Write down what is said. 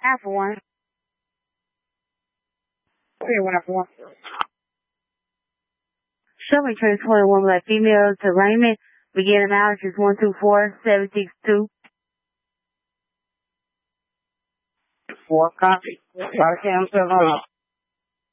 Alpha 1. Clear 1 Alpha 1. Show me train 21 black female to Raymond. Beginning mileage is 124762. 4 copy. Got a cam 7 on.